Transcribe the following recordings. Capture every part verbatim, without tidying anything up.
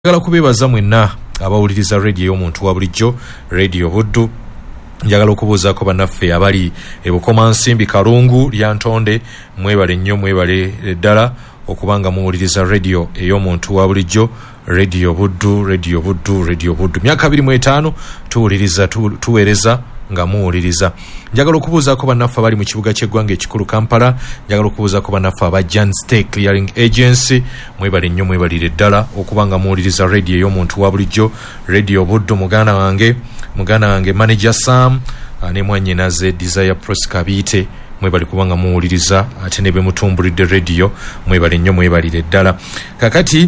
Njagala kubebaza mwenna abawuliriza radio y'omuntu wa bulijjo Radio Buddu. Njagala okubuuzaako bannaffe abali e Bukomansimbi Kalungu Lyantonde, mwebale nnyo mwebale ddala okubanga muwuliriza radio ey'omuntu wa bulijjo Radio Buddu Radio Buddu Radio Buddu. Myaka abiri mu etaano tuwuliriza tu, tuweereza nga muwuliriza. Njagala okubuuzaako bannaffe abali mu kibuga ky'eggwanga ekikulu Kampala. Njagala okubuuzaako bannaffe aba Jan State Clearing Agency, mwebale nnyo mwebalire ddala okubanga muwuliriza radio ey'omuntu wa bulijjo Radio Buddu. Muganda wange muganda wange Manager Sam ne mwannyinaze Desire Prosper Biite, mwebale kubanga muwuliriza ate ne be mutumbulidde radio, mwebale nnyo mwebalire ddala. Kakati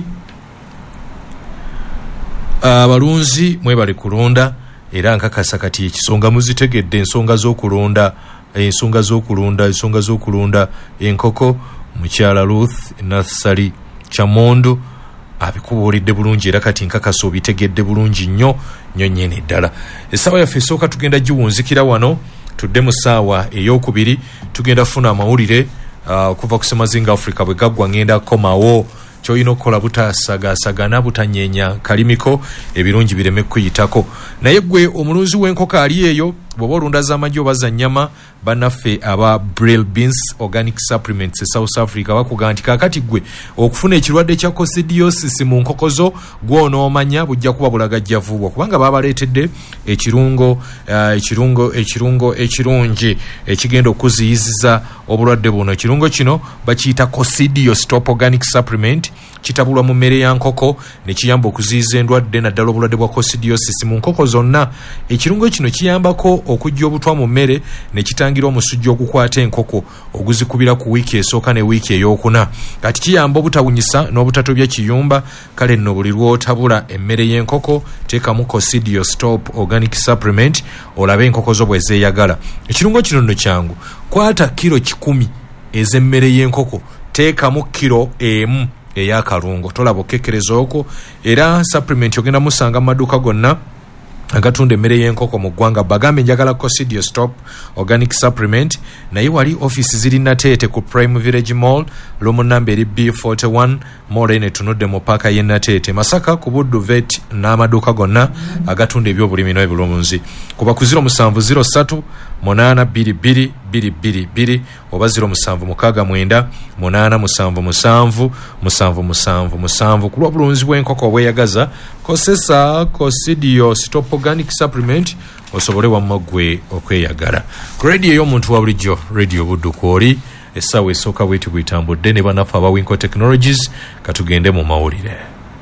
abalunzi uh, mwebale kulonda era nkakasa kati ekisonga muzitegedde ensonga z'okulonda ensonga z'okulonda ensonga z'okulonda enkoko. Mukyala Ruth Nathsali Chamondo abikubuulidde bulungi era kati nkakasa obitegedde bulungi nnyo nnyo nnyene ddala. Essaawa yaffe esooka tugenda giwunzikira wano, tudde mu ssaawa ey'okubiri tugenda funa amawulire okuva uh, ku Semazinga Africa bwe gaggwa ngenda komawo. Kyolina okukola butasagaasagana butanyeenya kalimiko ebirungi bireme kuyitako. Naye gwe omulunzi w'enkoko ali eyo bw'oba olunda z'amagi oba za nnyama, bannaffe aba Brill Beans Organic Supplements e South Africa bakuga nti kaakati gwe okufuna ekirwadde kya coccidiosis mu nkoko zo gw'onoomanya bujja kuba bulagajjavu kubanga baabaleetedde ekirungo uh, ekirungo ekirungo ekirungi ekigenda okuziyiziza obulwadde buno. Ekirungo kino bakiyita Coccidiostop Organic Supplement, kitabulwa mu mmere ya nkoko ne kiyamba okuziyiza endwadde naddala obulwadde bwa coccidiosis mu nkoko zonna. Ekirungo kino kiyambako okujja obutwa mu mmere ne kitangira omusujja okukwata enkoko oguzikubira ku wiiki esooka ne wiiki ey'okuna. Kati kiyamba obutawunyisa n'obutatobya kiyumba. Kale nno buli lw'otabula emmere y'enkoko teekamu Coccidiostop Organic Supplement olabe enkoko zo bwe zeeyagala. Ekirungo kino nno kyangu, kwata kiro kikumi ez'emmere y'enkoko teekamu kiro emu ey'akalungo, tolaba okkekereza okwo. Era supplement ogenda musanga mu maduuka gonna agatunda emmere y'enkoko mu ggwanga. Bagambe njagala Coccidiostop Organic Supplement, naye wali office ziri Nateete ku Prime Village Mall, lomo namba eri B forty-one mall ene tunudde mu paaka y'e Nateete. Masaka ku Buddu Vet n'amaduuka gonna agatunda ebyobulimi n'ebulunzi. Kuba ku zero musanvu zero ssatu munaana bbiri bbiri bbiri bbiri bbiri oba zero musanvu mukaaga mwenda munaana musanvu musanvu musanvu musanvu musanvu. Ku lwa bulunzi bw'enkoko obweyagaza kozesa Coccidiostop Organic Supplement osobole wamma gwe okweyagala. Ku radio ey'omuntu wa bulijjo Radio Buddu kwoli. Essaawa esooka bweti bwetambudde ne bannaffe aba Winco Technologies. Katugende mu mawulire.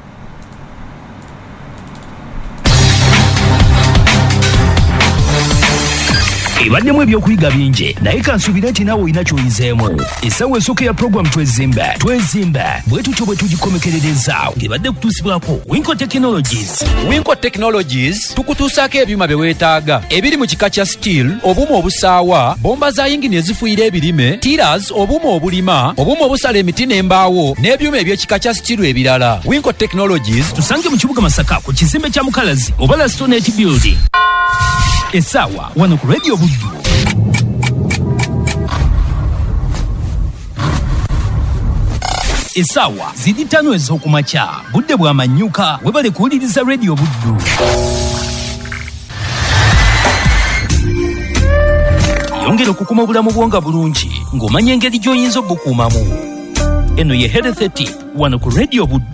Ebaddemu ebyokuyiga bingi naye kansuubira nti naawe olina ky'oyizeemu. Essaawa esooka ya program twezimbe twezimbe bwe tutyo bwe tugikomekerereza ng'ebadde kutuusibwako Winco Technologies. Winco Technologies tukutuusaako ebyuma bye weetaaga ebiri mu kika kya steel, obuuma obusaawa, bomba za yingini ezifuuyira ebirime, tiras, obuuma obulima, obuuma obusala emiti n'embaawo n'ebyuma eby'ekika kya steel ebirala. Winco Technologies tusange mu kibuga Masaka ku kizimbe kya Mukalazi oba Lastonet Building. Essaawa wano ku Radio Buddu. Essaawa ziri ttaano ez'okumakya, budde bw'amanyuka, webale kuwuliriza Radio Buddu. Yongera okukuma obulamu bwo nga bulungi ng'omanya engeri gy'oyinza obukuumamu. Eno ye Health Tip wano ku Radio Buddu.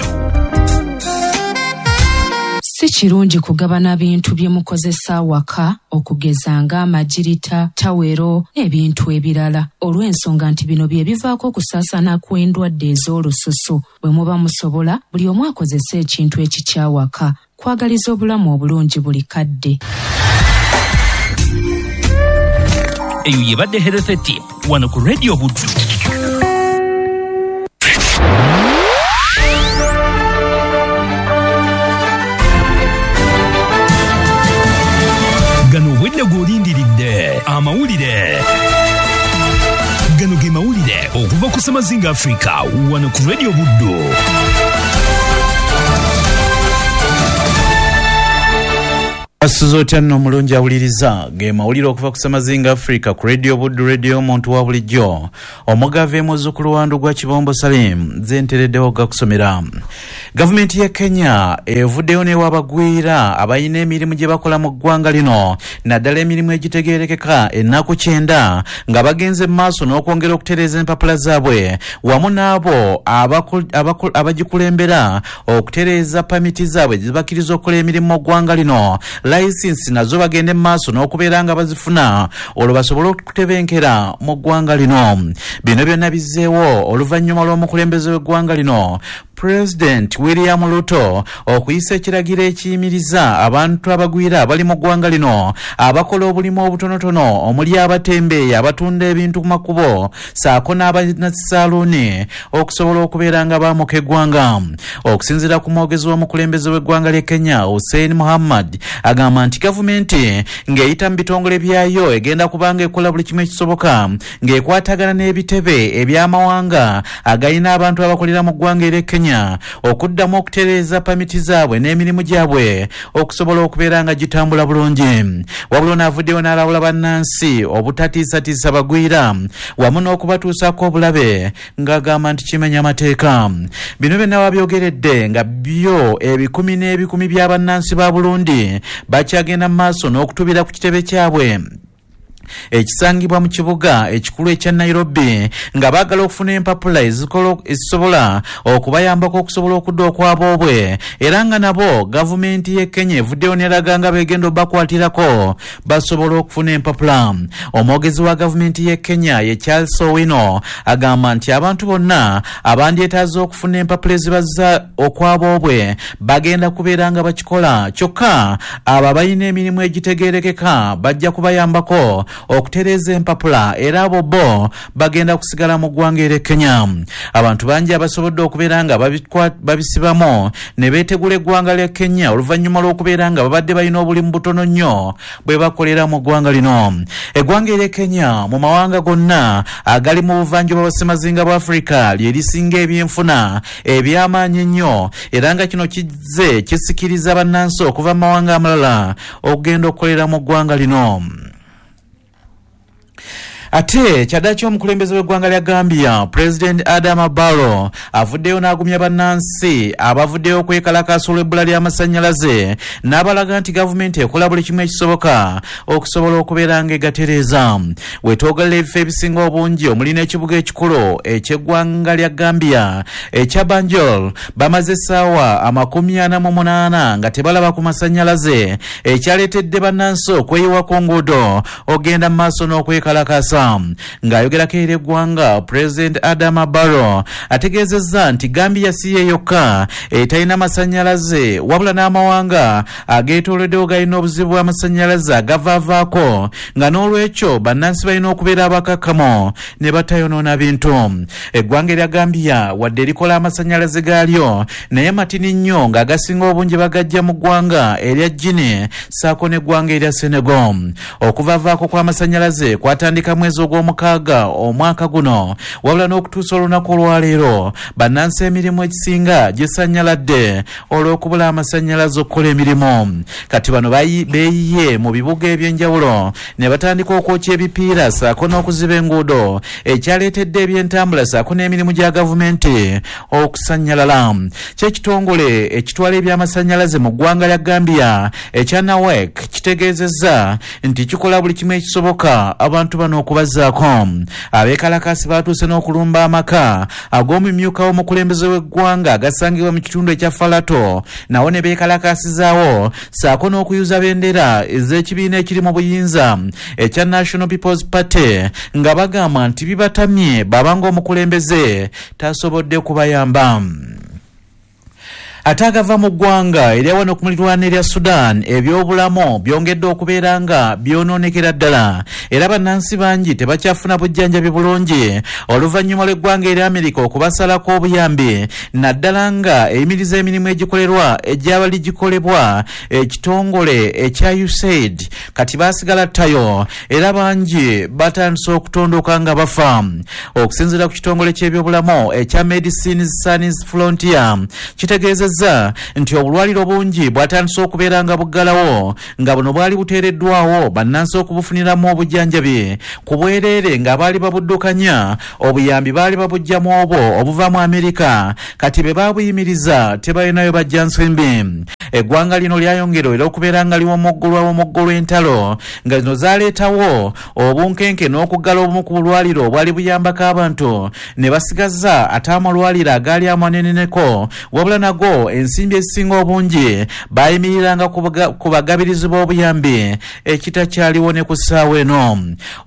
Si kirungi kugabana bintu bye mukozesa waka okugeza ng'amagirita, tawero n'ebintu ebirala olw'ensonga nti bino bye bivaako okusaasaana kw'endwadde ez'olususu. Bwe muba musobola buli omu akozesa ekintu ekikyawaka kwagaliza obulamu obulungi buli kadde. Eyo yebadde Health Tip wano ku Radio Buddu. Gano obwedde gw'olindiridde amawulire. Gano ge mawulire okuva ku Semazinga Africa wano ku Radio Buddu. Asuzotya nno mulungi awuliriza ge mawulire okuva ku Samazinga Africa ku Radio Buddu Radio omuntu wa bulijjo omugave muzzukulu wandu gwa Kibombo Salim zentereddewo gakusomera. Gavumenti ya Kenya evuddeyo n'ewabagwira abalina emirimu gye bakola mu ggwanga lino naddala emirimu egitegeerekeka ennaku kyenda nga bagenze mu maaso n'okwongera okutereeza empapula zaabwe wamu n'abo abagikulembera okutereeza pamiti zaabwe zibakkiriza okukola emirimu mu ggwanga lino license nazo bagende maaso n'okubeera nga bazifuna olwo basobole okutebenkera mu ggwanga lino. Bino byonna bizzeewo oluvannyuma lw'omukulembeze w'eggwanga lino President William Ruto okuyisa ekiragiro ekiyimiriza abantu abagwira abali mu ggwanga lino abakola obulimu obutonotono omuli abatembeeyi abatunda ebintu ku makubo saako n'abanasaaluuni okusobola okubeera nga baamuka eggwanga. Okusinziira ku mwogezi w'omukulembeze w'eggwanga lya Kenya Hussein Muhammad agamba nti gavumenti ng'eyita mu bitongole byayo egenda kubanga ekola buli kimu ekisoboka ng'ekwatagana n'ebitebe eby'amawanga agayina abantu abakolera mu ggwanga erya Kenya okuddamu okutereeza pamiti zaabwe n'emirimu gyabwe okusobola okubeera nga gitambula bulungi. Wabula n'avuddeyo n'alawula bannansi obutatiisatiisa bagwira wamu n'okubatuusaako obulabe ng'agamba nti kimenya amateeka. Bino byonna wabyogeredde nga byo ebikumi n'ebikumi bya bannansi ba Burundi bakyagenda mu maaso n'okutubira ku kitebe kyabwe ekisangibwa mu kibuga ekikulu ekya Nairobi nga baagala okufuna empapula ezisobola okubayambako okusobola okudda okwaboobwe era nga nabo gavumenti y'e Kenya evuddeyo n'eraga nga beegenda obbakwatirako basobola okufuna empapula. Omwogezi wa gavumenti y'e Kenya ye Charles Owino agamba nti abantu bonna abandyetaaza okufuna empapula ezibazza okwaboobwe bagenda kubeera nga bakikola kyokka abo abalina emirimu egitegeerekeka bajja kubayambako okutereeza empapula era abo bo bagenda kusigala mu ggwanga erya Kenya. Abantu bangi abasobodde okubeera nga babisibamu ne beetegula eggwanga lya Kenya oluvannyuma lw'okubeera nga babadde balina obulimu butono nnyo bwe bakolera mu ggwanga lino. Eggwanga erya Kenya mu mawanga gonna agali mu buvanjuba bwa Ssemazinga bwa Africa lye lisinga ebyenfuna eby'amaanyi ennyo era nga kino kizze kisikiriza bannansi okuva mu mawanga amalala okugenda okukolera mu ggwanga lino. Ate kyadda ky'omukulembeze w'eggwanga lya Gambia President Adama Barrow avuddeyo n'agumya bannansi abavuddeyo okwekalakaasa olw'ebbula ly'amasannyalaze n'abalaga nti gavumenti ekola buli kimu ekisoboka okusobola okubeera nga egatereeza. Wetwogerera ebifo ebisinga obungi omuli n'ekibuga ekikulu eky'eggwanga lya Gambia ekya Banjul bamaze essaawa amakumi ana mu munaana nga tebalaba ku masannyalaze ekyaleetedde bannansi okweyiwa ku nguudo ogenda mu maaso n'okwekalakaasa. Ng'ayogerako eri eggwanga President Adama Barrow ategeezezza nti Gambia si ye yokka etalina masannyalaze wabula n'amawanga ageetooloddewo galina obuzibu bw'amasannyalaze agavaavaako nga n'olwekyo bannansi balina okubeera abakakkamu ne batayonoona bintu. Eggwanga erya Gambia wadde erikola amasannyalaze gaalyo naye matini nnyo ng'agasinga obungi bagajja mu ggwanga erya Guinea saako n'eggwanga erya Senegal. Okuvaavaako kw'amasannyalaze kwatandika mwezi ogw'omukaaga omwaka guno wabula n'okutuusa olunaku olwaleero bannansi emirimu egisinga gisanyaladde olw'okubula amasannyalaze okukola emirimu. Kati bano beeyiye mu bibuga eby'enjawulo ne batandika okwokya ebipiira saako n'okuziba enguudo ekyaleetedde ebyentambula saako n'emirimu gya gavumenti okusanyalala. Kyekitongole ekitwala ebyamasannyalaze mu ggwanga lya Gambia ekya NAWEC kitegeezezza nti kikola buli kimu ekisoboka abantu bano okubazaako. Abeekalakaasi baatuuse n'okulumba amaka ag'omumyuka w'omukulembeze w'eggwanga agasangibwa mu kitundu ekya Falato nawo ne beekalakaasizaawo saako n'okuyuza bendera ez'ekibiina ekiri mu buyinza ekya National People's Party nga bagamba nti bibatamye babanga omukulembeze tasobodde kubayamba. Ate agava mu ggwanga erya wano ku muliraano erya Sudan ebyobulamu byongedde okubeera nga byonoonekera ddala era bannansi bangi tebakyafuna bujjanjabi bulungi oluvannyuma lw'eggwanga erya Amerika okubasalako obuyambi naddala nga eyimiriza emirimu egikolerwa egyaba ligikolebwa ekitongole ekya U S A I D kati baasigala ttayo era bangi batandise okutondoka nga bafa. Okusinziira ku kitongole ky'ebyobulamu ekya Medicines Sans Frontier kitegeezezza ategeezezza nti obulwaliro bungi bwatandise okubeera nga buggalawo nga buno bwali buteereddwawo bannansi okubufuniramu obujjanjabi ku bwereere ng'abaali babuddukanya obuyambi baali babuggyamu obwo obuva mu Amerika kati be baabuyimiriza tebalinayo bajja nsimbi. Eggwanga lino lyayongera era okubeera nga liwomoggolwa womoggolwa entalo nga zino zaaleetawo obunkenke n'okuggala obumu ku bulwaliro obwali buyambako abantu ne basigaza ate amalwaliro agaali amaneneneko wabula nago ensimbi ezisinga obungi baayimiriranga ku bagabirizi b'obuyambi ekitakyaliwo ne ku ssaawa eno.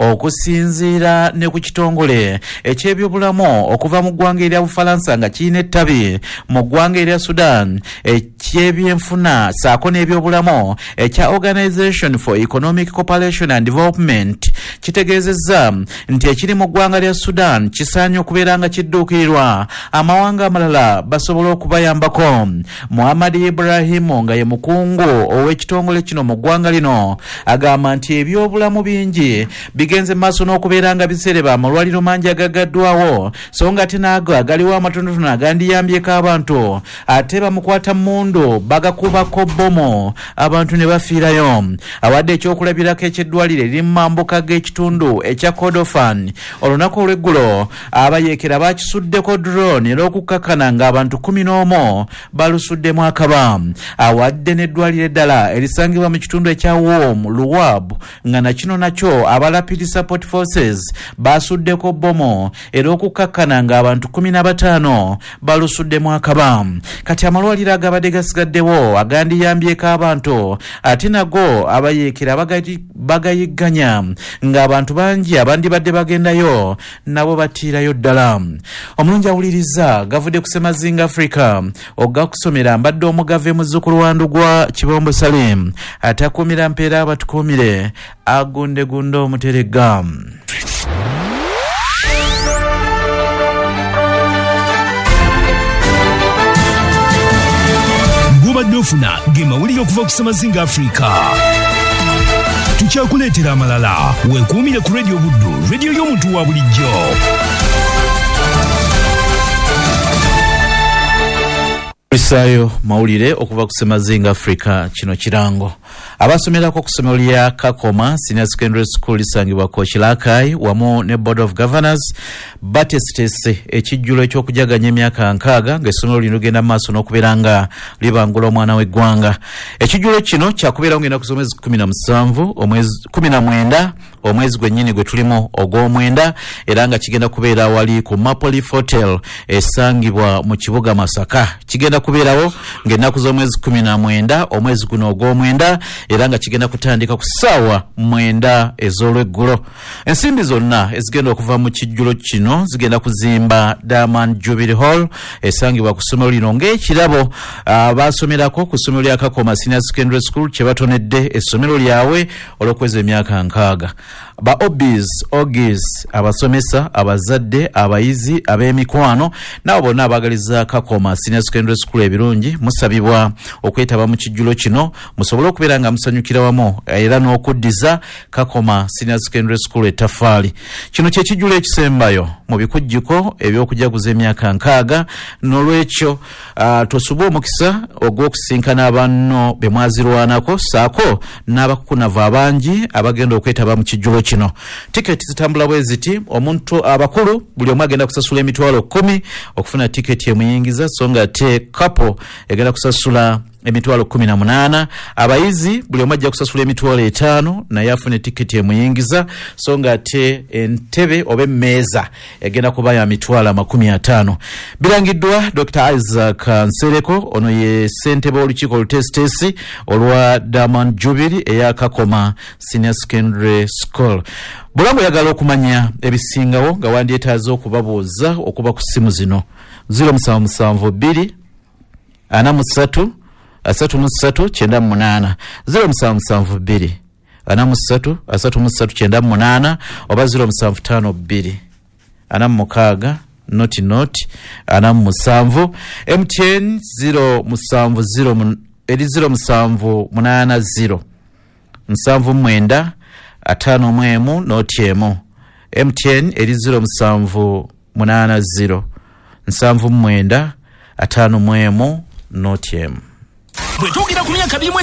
Okusinziira ne ku kitongole eky'ebyobulamu okuva mu ggwanga erya Bufalansa nga kirina ettabi mu ggwanga erya Sudan eky'ebyenfuna saako n'ebyobulamu ekya Organization for Economic Cooperation and Development kitegeezezza nti ekiri mu ggwanga lya Sudan kisaanye okubeera nga kidduukirirwa amawanga amalala basobola okubayambako. Muhammad Ibrahim nga ye mukungu ow'ekitongole kino mu ggwanga lino agamba nti ebyobulamu bingi bigenze maaso n'okubeera nga bisereba amalwaliro mangi agaggaddwawo so nga ate naago agaliwo amatonotono agandiyambyeko abantu ate bamukwata mundu bagakubako bbomu abantu ne bafiirayo. Awadde ekyokulabirako eky'eddwaliro eri mu mambuka g'ekitundu ekya Kordofan olunaku olw'eggulo abayeekera bakisuddeko drone era okukakkana ng'abantu kumi n'omu balusuddemu akaba. Awadde n'eddwaliro eddala erisangibwa mu kitundu ekya Wom Luwab nga nakino nakyo aba Rapid Support Forces basuddeko bbomu era okukakkana ng'abantu kumi na bataano balusuddemu akaba. Kati amalwaliro agabadde gasigaddewo agandiyambyeko abantu ate nago abayeekera bagayigganya ng'abantu bangi abandibadde bagendayo nabo batiirayo ddala. Omulungi awuliriza gavudde ku Semazinga Africa ogakusomera mbadde omugave muzzukulu wa Ndugwa Kibombo Salim atakuumira mpeera abatukuumire agundegunde omuterega. Gubadde ofuna ge mawulire okuva ku Semazinga Africa. Tukyakuleetera amalala weekuumire ku Radio Buddu, radio y'omuntu wa bulijjo. Isaayo mawulire okuva ku Semazinga Africa kino kirango. Abasomerako ku ssomero lya Kakoma Senior Secondary School lisangibwa ko Kilakai wamu ne Board of Governors batesitese ekijjulo eky'okujaganya emyaka nkaaga ng'essomero lino genda maaso n'okubeera nga libangula omwana w'eggwanga. Ekijjulo kino kyakubeerawo ngenda kusoma omwezi kumi na musanvu omwezi kumi na mwenda omwezi gwennyini gwe tulimu ogw'omwenda era nga kigenda kubeera wali ku Maple Leaf Hotel esangibwa mu kibuga Masaka. Kigenda kubeerawo ng'ennaku z'omwezi kumi na mwenda omwezi guno ogw'omwenda era nga kigenda kutandika ku ssaawa mwenda ez'olweggulo. Ensimbi zonna ezigenda okuva mu kijjulo kino zigenda kuzimba Diamond Jubilee Hall esangibwa ku ssomero lino ng'ekirabo uh, basomerako ku ssomero lya Kakoma Senior Secondary School kye batonedde essomero lyabwe olw'okweza emyaka nkaaga. Ba obis, ogis, abasomesa, abazadde, abayizi, ab'emikwano nabo bonna abagaliza Kakoma Senior Secondary School ebirungi musabibwa okwetaba mu kijjulo kino musobole okubeera nga musanyukira wamu era n'okuddiza Kakoma Senior Secondary School ettaffaali. Kino kye kijjulo ekisembayo mu bikujjuko eby'okujaguza emyaka nkaaga n'olwekyo uh, tosuba omukisa ogw'okusinkana abanno be mwazirwanako saako n'abakukunava abangi abagenda okwetaba mu kijjulo kino. Tiketi zitambula bwe ziti omuntu abakulu buli omu agenda kusasula emitwalo kumi okufuna tiketi emuyingiza so nga te kapo egenda kusasula emitwalo kumi na munaana. Abayizi buli omu ajja kusasula emitwalo etaano naye afune tiketi emuyingiza so nga te entebe oba emmeeza egenda kuba ya mitwalo amakumi ataano. Birangiddwa Doctor Isaac Nsereko ono ye ssentebe w'olukiiko olutesitesi olwa Diamond Jubilee eya Kakoma Senior Secondary School. Bulamu yagala okumanya ebisingawo nga wandyetaaza okubabuuza okuba ku ssimu zino ziro musanvu musanvu bbiri ana musatu asatu musatu kyenda munaana ziro musanvu musanvu bbiri ana musatu asatu musatu kyenda munaana oba ziro musanvu ttaano bbiri ana mukaaga noti noti ana musanvu. M T N ziro musanvu ziro eri ziro musanvu munaana ziro musanvu mwenda ataano mwemu noti emu. M T N eri ziro musanvu munaana ziro musanvu mwenda ataano mwemu notiem. bwe tugira ku myaka